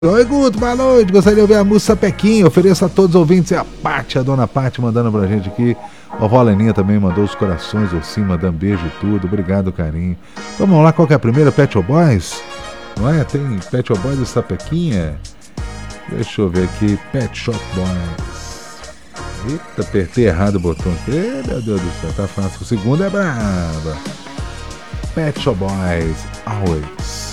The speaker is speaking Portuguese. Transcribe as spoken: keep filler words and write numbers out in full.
Oi, Guto, boa noite. Gostaria de ouvir a música Sapequinha. Ofereço a todos os ouvintes. E a Paty, a dona Paty, mandando pra gente aqui. A vovó Leninha também mandou os corações ou sim, mandando beijo e tudo. Obrigado, carinho. Então vamos lá, qual que é a primeira? Pet Shop Boys? Não é? Tem Pet Shop Boys e Sapequinha? Deixa eu ver aqui. Pet Shop Boys. Eita, apertei errado o botão. Ei, meu Deus do céu, tá fácil. O segundo é braba. Pet Shop Boys, Always.